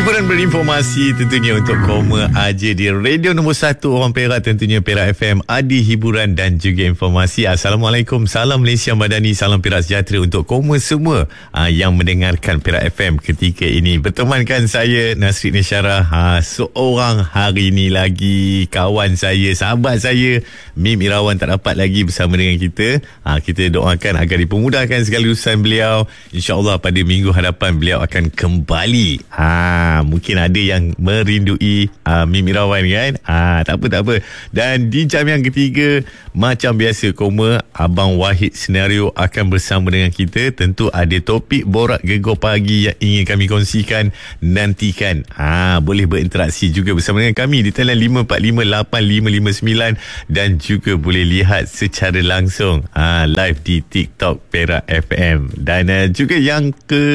Hiburan berinformasi tentunya untuk koma aja di radio nombor 1 orang Perak, tentunya Perak FM. Adi hiburan dan juga informasi. Assalamualaikum, salam Malaysia Madani, salam Perak sejahtera untuk koma semua yang mendengarkan Perak FM ketika ini. Bertemankan saya Nasrid Nisyarah, seorang hari ini lagi kawan saya, sahabat saya Mim Irawan tak dapat lagi bersama dengan kita. Kita doakan agar dipermudahkan segala urusan beliau. InsyaAllah pada minggu hadapan beliau akan kembali. Mungkin ada yang merindui Mim Irawan kan. Tak apa. Dan di jam yang ketiga, macam biasa koma, Abang Wahid Senario akan bersama dengan kita. Tentu ada topik borak gegar pagi yang ingin kami kongsikan. Nantikan. Boleh berinteraksi juga bersama dengan kami di talian 5458559 dan juga boleh lihat secara langsung live di TikTok Perak FM. Dan juga yang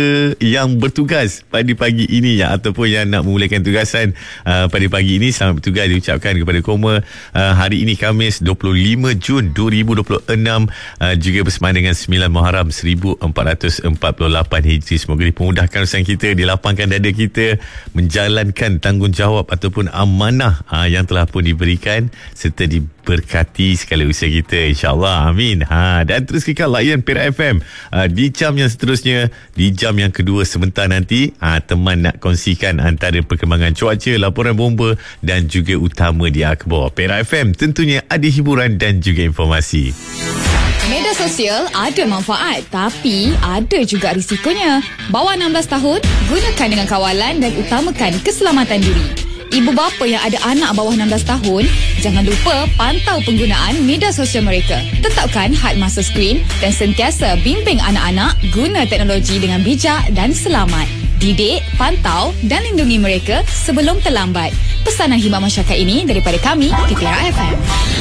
bertugas pada pagi ini ataupun yang nak memulakan tugasan pada pagi ini, selamat bertugas diucapkan kepada koma. Hari ini Khamis 25 Jun 2026, juga bersamaan dengan 9 Muharram 1448 Hijri. Semoga dipermudahkan urusan kita, dilapangkan dada kita menjalankan tanggungjawab ataupun amanah yang telah pun diberikan, serta diberkati segala usaha kita, insyaAllah, amin. Dan terus kekal layan Perak FM di jam yang seterusnya. Di jam yang kedua sebentar nanti, teman nak kongsikan antara perkembangan cuaca, laporan bomba dan juga utama di akhbar. Perak FM tentunya ada hiburan dan juga informasi. Media sosial ada manfaat, tapi ada juga risikonya. Bawah 16 tahun, gunakan dengan kawalan dan utamakan keselamatan diri. Ibu bapa yang ada anak bawah 16 tahun, jangan lupa pantau penggunaan media sosial mereka. Tetapkan had masa skrin dan sentiasa bimbing anak-anak guna teknologi dengan bijak dan selamat. Didik, pantau dan lindungi mereka sebelum terlambat. Pesanan khidmat masyarakat ini daripada kami di Perak FM.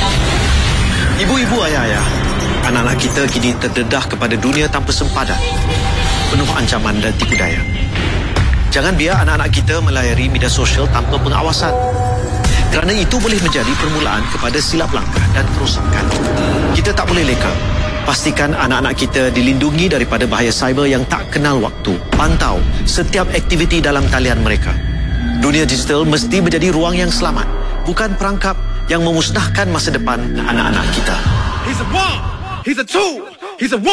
Ibu-ibu, ayah-ayah, anak-anak kita kini terdedah kepada dunia tanpa sempadan, penuh ancaman dan tipu daya. Jangan biar anak-anak kita melayari media sosial tanpa pengawasan, kerana itu boleh menjadi permulaan kepada silap langkah dan kerosakan. Kita tak boleh leka. Pastikan anak-anak kita dilindungi daripada bahaya cyber yang tak kenal waktu. Pantau setiap aktiviti dalam talian mereka. Dunia digital mesti menjadi ruang yang selamat, bukan perangkap yang memusnahkan masa depan anak-anak kita. He's a one, he's a two, he's a one.